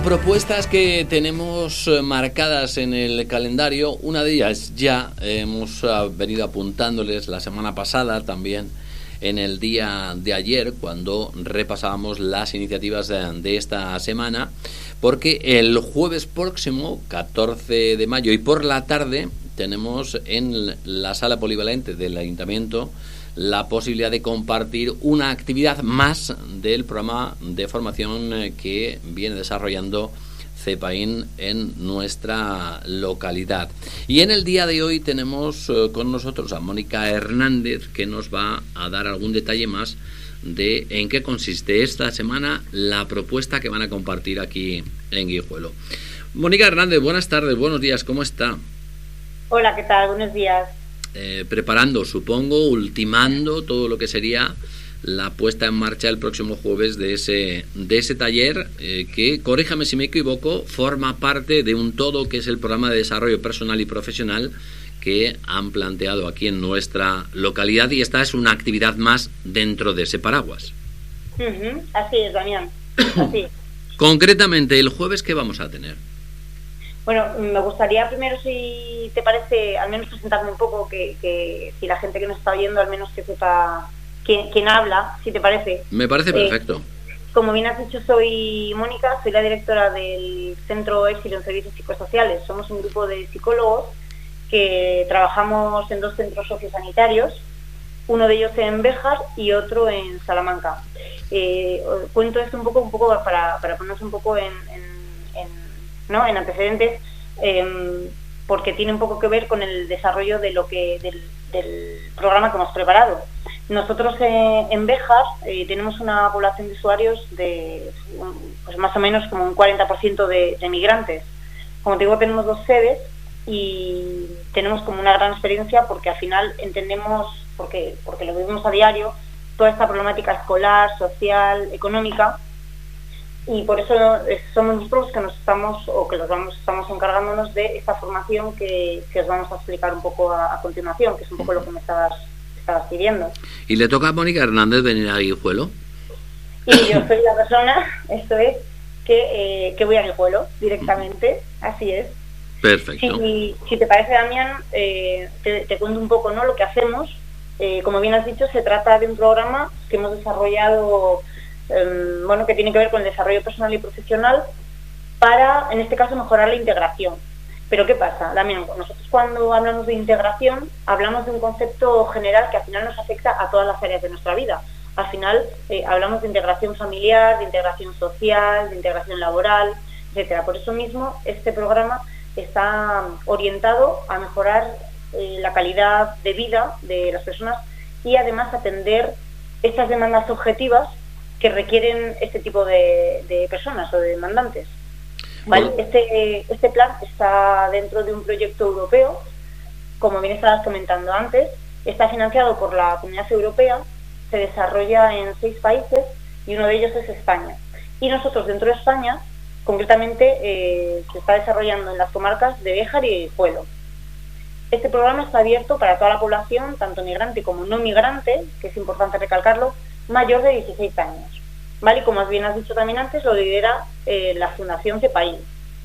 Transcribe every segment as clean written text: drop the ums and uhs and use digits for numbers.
Propuestas que tenemos marcadas en el calendario, una de ellas ya hemos venido apuntándoles la semana pasada, también en el día de ayer, cuando repasábamos las iniciativas de esta semana, porque el jueves próximo, 14 de mayo, y por la tarde, tenemos en la sala polivalente del Ayuntamiento la posibilidad de compartir una actividad más del programa de formación que viene desarrollando CEPAIN en nuestra localidad. Y en el día de hoy tenemos con nosotros a Mónica Hernández, que nos va a dar algún detalle más de en qué consiste esta semana la propuesta que van a compartir aquí en Guijuelo. Mónica Hernández, buenas tardes, buenos días, ¿cómo está? Hola, ¿qué tal? Buenos días. Preparando, supongo, ultimando todo lo que sería la puesta en marcha el próximo jueves de ese taller que, corríjame si me equivoco, forma parte de un todo que es el programa de desarrollo personal y profesional que han planteado aquí en nuestra localidad, y esta es una actividad más dentro de ese paraguas. Así es, Damián. Así es. Concretamente, el jueves, ¿qué vamos a tener? Bueno, me gustaría primero, si te parece, al menos presentarme un poco, que si la gente que nos está oyendo, al menos que sepa quién habla, si te parece. Me parece perfecto. Como bien has dicho, soy Mónica, soy la directora del Centro Éxito en Servicios Psicosociales. Somos un grupo de psicólogos que trabajamos en 2 centros sociosanitarios, uno de ellos en Béjar y otro en Salamanca. Cuento esto un poco para ponernos un poco en antecedentes, porque tiene un poco que ver con el desarrollo de del programa que hemos preparado. Nosotros en Béjar tenemos una población de usuarios de pues más o menos como un 40% de migrantes. Como te digo, tenemos 2 sedes y tenemos como una gran experiencia, porque al final entendemos, porque lo vivimos a diario, toda esta problemática escolar, social, económica. Y por eso somos nosotros que estamos encargándonos de esta formación que os vamos a explicar un poco a continuación, que es un poco lo que me estabas pidiendo. ¿Y le toca a Mónica Hernández venir a Guijuelo? Y yo soy la persona, esto es, que voy a Guijuelo directamente, así es. Perfecto. Si te parece, Damián, te cuento un poco, ¿no?, lo que hacemos. Como bien has dicho, se trata de un programa que hemos desarrollado, que tiene que ver con el desarrollo personal y profesional para, en este caso, mejorar la integración. Pero ¿qué pasa, Damián? Nosotros, cuando hablamos de integración, hablamos de un concepto general que al final nos afecta a todas las áreas de nuestra vida. Al final hablamos de integración familiar, de integración social, de integración laboral, etcétera. Por eso mismo, este programa está orientado a mejorar la calidad de vida de las personas y además atender estas demandas objetivas que requieren este tipo de personas o de demandantes. ¿Vale? Este plan está dentro de un proyecto europeo, como bien estabas comentando antes, está financiado por la Comunidad Europea, se desarrolla en 6 países y uno de ellos es España. Y nosotros, dentro de España, concretamente se está desarrollando en las comarcas de Béjar y Guijuelo. Este programa está abierto para toda la población, tanto migrante como no migrante, que es importante recalcarlo, mayor de 16 años. ¿Vale? Y como bien has dicho también antes, lo lidera la Fundación CEPAIN.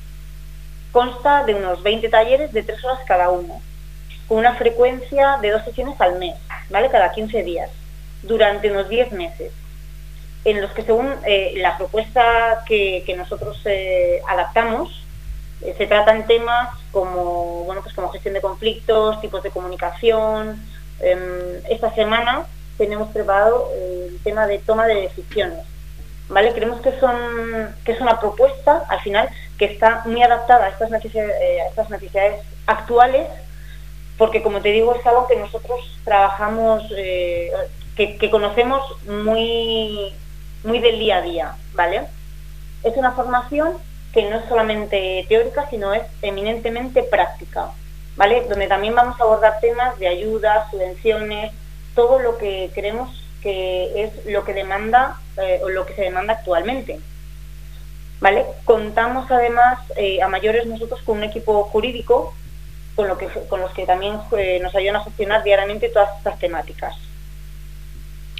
Consta de unos 20 talleres de 3 horas cada uno, con una frecuencia de 2 sesiones al mes, ¿vale?, cada 15 días, durante unos 10 meses, en los que, según la propuesta que nosotros adaptamos, se tratan temas como gestión de conflictos, tipos de comunicación. Esta semana tenemos preparado el tema de toma de decisiones, ¿vale? Creemos que es una propuesta, al final, que está muy adaptada a estas necesidades actuales, porque, como te digo, es algo que nosotros trabajamos, que conocemos muy del día a día, ¿vale? Es una formación que no es solamente teórica, sino es eminentemente práctica, ¿vale? Donde también vamos a abordar temas de ayudas, subvenciones, todo lo que creemos que es lo que demanda o lo que se demanda actualmente, ¿vale? Contamos además a mayores nosotros con un equipo jurídico con los que también nos ayudan a gestionar diariamente todas estas temáticas.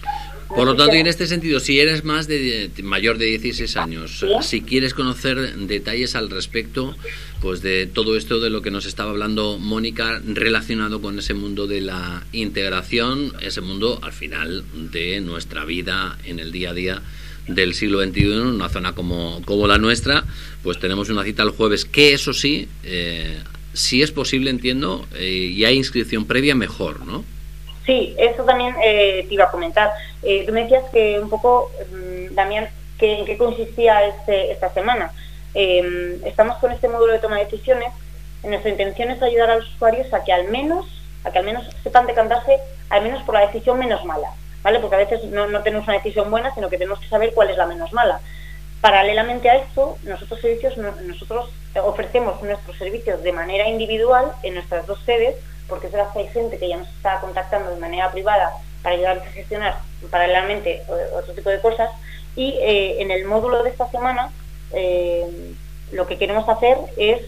Por lo tanto, y en este sentido, si eres mayor de 16 años, ¿sí? Si quieres conocer detalles al respecto, pues de todo esto de lo que nos estaba hablando Mónica, relacionado con ese mundo de la integración, ese mundo al final de nuestra vida en el día a día del siglo XXI, en una zona como la nuestra, pues tenemos una cita el jueves, que eso sí, si es posible, entiendo, y hay inscripción previa, mejor, ¿no? Sí, eso también te iba a comentar. Tú me decías que un poco, Damián, ¿en qué consistía esta semana? Estamos con este módulo de toma de decisiones. Nuestra intención es ayudar a los usuarios a que al menos sepan decantarse, al menos por la decisión menos mala, ¿vale? Porque a veces no tenemos una decisión buena, sino que tenemos que saber cuál es la menos mala. Paralelamente a esto, nosotros ofrecemos nuestros servicios de manera individual en nuestras 2 sedes, porque es verdad que hay gente que ya nos está contactando de manera privada para ayudarnos a gestionar paralelamente otro tipo de cosas, y en el módulo de esta semana lo que queremos hacer es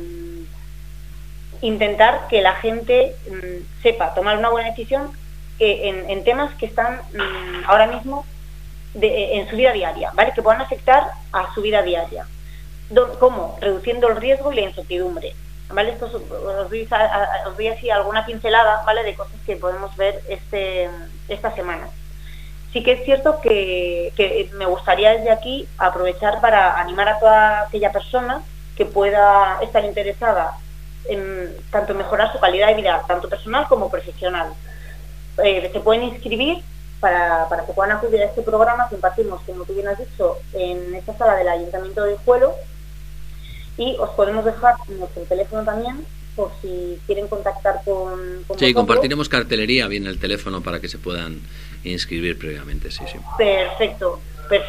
intentar que la gente sepa tomar una buena decisión en temas que están ahora mismo en su vida diaria, ¿vale? Que puedan afectar a su vida diaria. ¿Cómo? Reduciendo el riesgo y la incertidumbre, ¿vale? Esto os doy así alguna pincelada, ¿vale? De cosas que podemos ver esta semana. Sí que es cierto que me gustaría desde aquí aprovechar para animar a toda aquella persona que pueda estar interesada en tanto mejorar su calidad de vida, tanto personal como profesional. Se pueden inscribir para que puedan acudir a este programa que impartimos, como tú bien has dicho, en esta sala del Ayuntamiento de Guijuelo, y os podemos dejar nuestro teléfono también por si quieren contactar con sí, vosotros. Compartiremos cartelería, bien el teléfono para que se puedan inscribir previamente, sí. Perfecto.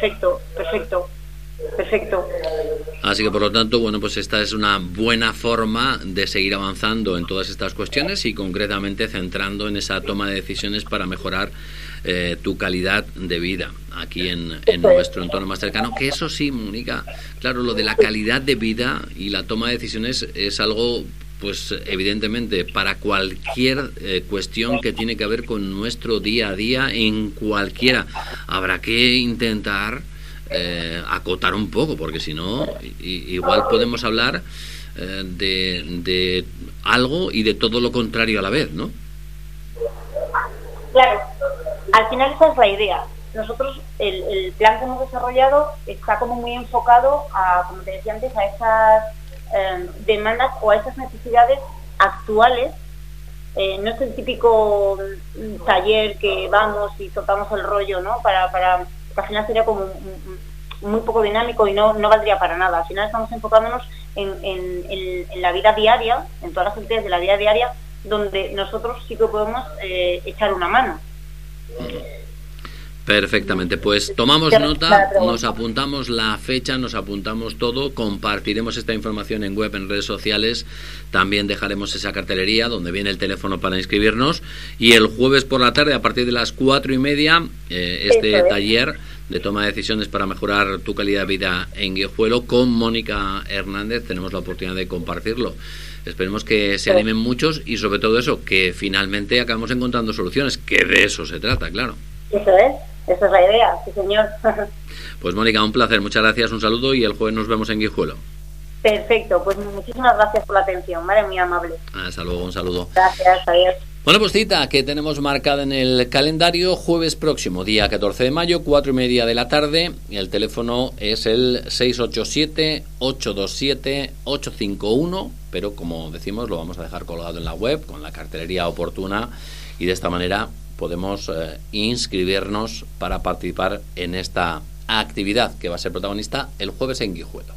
Así que por lo tanto, bueno, pues esta es una buena forma de seguir avanzando en todas estas cuestiones y concretamente centrando en esa toma de decisiones para mejorar tu calidad de vida aquí en nuestro entorno más cercano, que eso sí, Mónica, claro, lo de la calidad de vida y la toma de decisiones es algo, pues evidentemente, para cualquier cuestión que tiene que ver con nuestro día a día, en cualquiera, habrá que intentar acotar un poco, porque si no, igual podemos hablar de algo y de todo lo contrario a la vez, ¿no? Claro, al final esa es la idea. Nosotros, el plan que hemos desarrollado está como muy enfocado a, como te decía antes, a esas demandas o a esas necesidades actuales. No es el típico taller que vamos y soltamos el rollo, ¿no? Para al final sería como muy poco dinámico y no valdría para nada. Al final estamos enfocándonos en la vida diaria, en todas las actividades de la vida diaria, donde nosotros sí que podemos echar una mano. Perfectamente, pues tomamos nota, nos apuntamos la fecha, nos apuntamos todo, compartiremos esta información en web, en redes sociales, también dejaremos esa cartelería donde viene el teléfono para inscribirnos, y el jueves por la tarde a partir de las 4:30 este taller de toma de decisiones para mejorar tu calidad de vida en Guijuelo con Mónica Hernández. Tenemos la oportunidad de compartirlo. Esperemos que se animen muchos y sobre todo eso, que finalmente acabamos encontrando soluciones, que de eso se trata, claro. Esa es la idea, sí señor. Pues Mónica, un placer, muchas gracias, un saludo y el jueves nos vemos en Guijuelo. Perfecto, pues muchísimas gracias por la atención, ¿vale? Muy amable. Hasta luego, un saludo. Gracias, adiós. Bueno, pues cita que tenemos marcada en el calendario, jueves próximo, día 14 de mayo, 4:30 de la tarde. El teléfono es el 687-827-851, pero como decimos, lo vamos a dejar colgado en la web con la cartelería oportuna y de esta manera podemos inscribirnos para participar en esta actividad que va a ser protagonista el jueves en Guijuelo.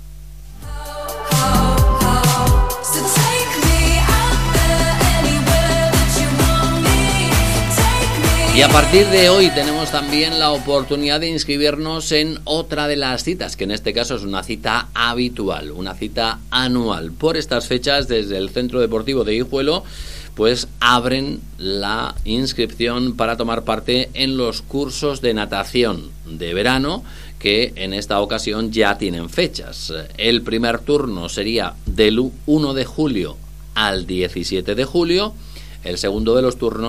Y a partir de hoy tenemos también la oportunidad de inscribirnos en otra de las citas, que en este caso es una cita habitual, una cita anual. Por estas fechas, desde el Centro Deportivo de Guijuelo, pues abren la inscripción para tomar parte en los cursos de natación de verano, que en esta ocasión ya tienen fechas. El primer turno sería del 1 de julio al 17 de julio, el segundo de los turnos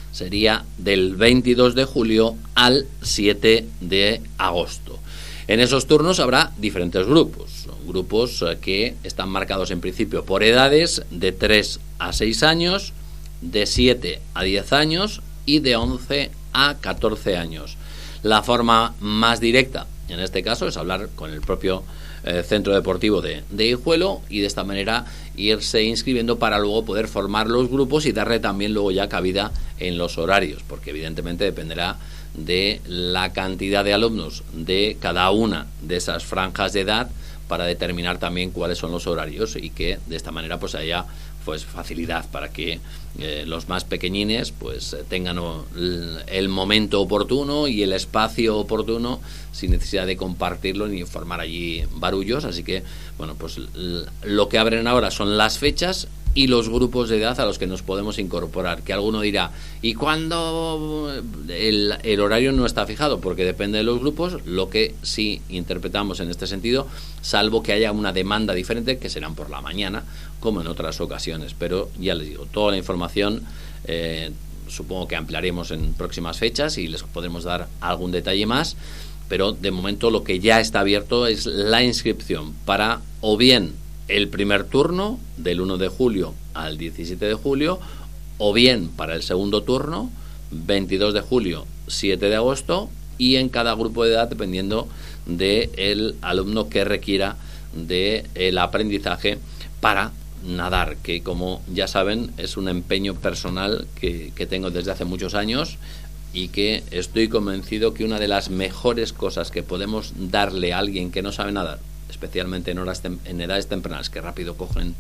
sería del 22 de julio al 7 de agosto. En esos turnos habrá diferentes grupos que están marcados en principio por edades de 3 a 6 años, de 7 a 10 años y de 11 a 14 años. La forma más directa, en este caso, es hablar con el propio centro deportivo de Hijuelo y de esta manera irse inscribiendo para luego poder formar los grupos y darle también luego ya cabida en los horarios, porque evidentemente dependerá de la cantidad de alumnos de cada una de esas franjas de edad para determinar también cuáles son los horarios y que de esta manera pues haya pues facilidad para que los más pequeñines pues tengan el momento oportuno y el espacio oportuno sin necesidad de compartirlo ni formar allí barullos. Así que bueno, pues lo que abren ahora son las fechas y los grupos de edad a los que nos podemos incorporar, que alguno dirá, ¿y cuándo? El horario no está fijado porque depende de los grupos. Lo que sí interpretamos en este sentido, salvo que haya una demanda diferente, que serán por la mañana como en otras ocasiones, pero ya les digo, toda la información supongo que ampliaremos en próximas fechas y les podremos dar algún detalle más, pero de momento lo que ya está abierto es la inscripción para o bien el primer turno del 1 de julio al 17 de julio o bien para el segundo turno 22 de julio, 7 de agosto y en cada grupo de edad dependiendo del alumno que requiera del aprendizaje para nadar, que como ya saben es un empeño personal que tengo desde hace muchos años y que estoy convencido que una de las mejores cosas que podemos darle a alguien que no sabe nadar, especialmente en edades tempranas que rápido cogen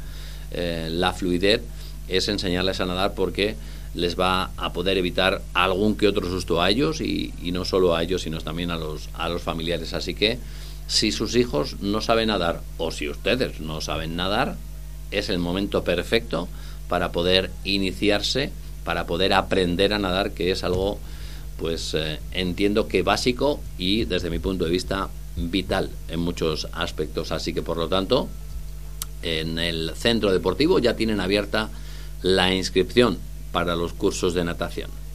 la fluidez, es enseñarles a nadar, porque les va a poder evitar algún que otro susto a ellos y no solo a ellos sino también a los familiares. Así que si sus hijos no saben nadar o si ustedes no saben nadar, es el momento perfecto para poder iniciarse, para poder aprender a nadar, que es algo pues entiendo que básico y desde mi punto de vista vital en muchos aspectos. Así que por lo tanto en el centro deportivo ya tienen abierta la inscripción para los cursos de natación.